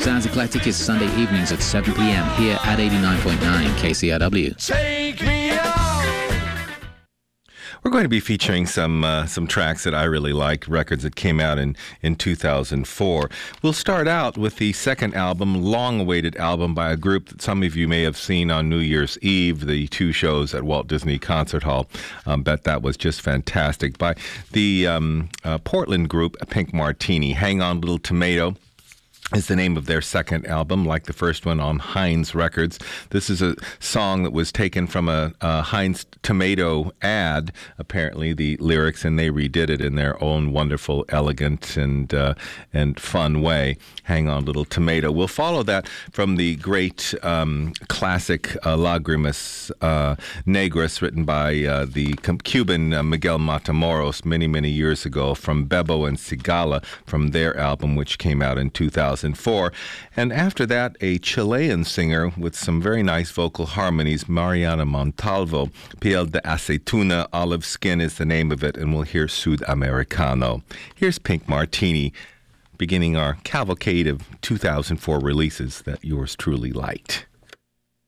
Sounds Eclectic is Sunday evenings at 7 p.m. here at 89.9 KCRW. Take me out. We're going to be featuring some tracks that I really like, records that came out in 2004. We'll start out with the second album, long-awaited album by a group that some of you may have seen on New Year's Eve, the two shows at Walt Disney Concert Hall. Bet that was just fantastic. By the Portland group, Pink Martini. Hang On Little Tomato is the name of their second album, like the first one on Heinz Records. This is a song that was taken from a Heinz tomato ad, apparently, the lyrics, and they redid it in their own wonderful, elegant, and fun way. Hang On Little Tomato. We'll follow that from the great classic Lágrimas Negras, written by the Cuban Miguel Matamoros many, many years ago, from Bebo and Sigala, from their album, which came out in 2004. And after that, a Chilean singer with some very nice vocal harmonies, Mariana Montalvo. Piel de Aceituna, Olive Skin is the name of it, and we'll hear Sudamericano. Here's Pink Martini, beginning our cavalcade of 2004 releases that yours truly liked.